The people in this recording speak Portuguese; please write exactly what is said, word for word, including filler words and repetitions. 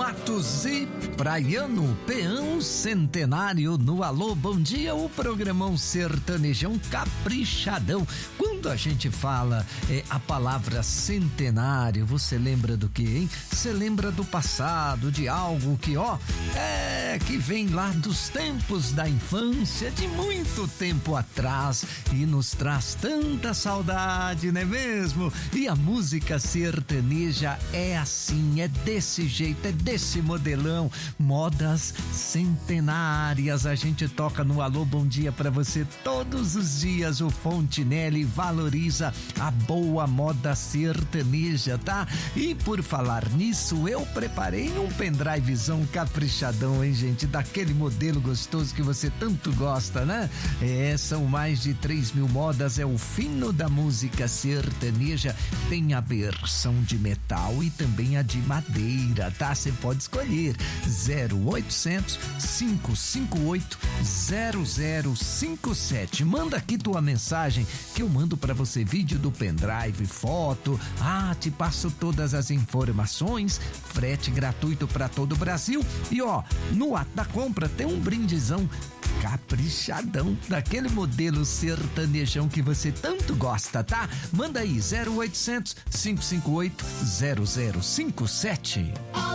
Matos e Praiano, peão centenário no Alô Bom Dia, o programão sertanejão caprichadão. Quando a gente fala é, a palavra centenário, você lembra do que, hein? Você lembra do passado, de algo que, ó, é, que vem lá dos tempos da infância, de muito tempo atrás, e nos traz tanta saudade, não é mesmo? E a música sertaneja é assim, é desse jeito, é desse modelão, modas centenárias. A gente toca no Alô Bom Dia pra você todos os dias. O Fontinelli valoriza a boa moda sertaneja, tá? E por falar nisso, eu preparei um pendrivezão caprichadão, hein, gente? Daquele modelo gostoso que você tanto gosta, né? É, são mais de três mil modas, é o fino da música sertaneja. Tem a versão de metal e também a de madeira, tá? Você pode escolher zero oitocentos, cinco cinco oito, zero zero cinco sete. Manda aqui tua mensagem que eu mando pra você vídeo do pendrive, foto, ah, te passo todas as informações, frete gratuito pra todo o Brasil. E ó, no ato da compra tem um brindezão caprichadão, daquele modelo sertanejão que você tanto gosta, tá? Manda aí zero oitocentos, cinco cinco oito, zero zero cinco sete.